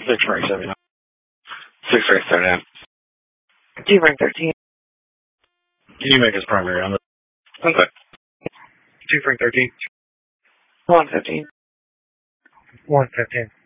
6 rank 7. 6 rank 7, yeah. 2 rank 13. Can you make us primary on the... Okay. 2 rank 13. 115. 115.